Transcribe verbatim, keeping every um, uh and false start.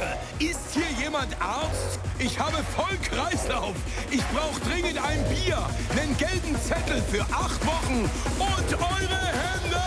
Ist hier jemand Arzt? Ich habe voll Kreislauf. Ich brauche dringend ein Bier, einen gelben Zettel für acht Wochen und eure Hände!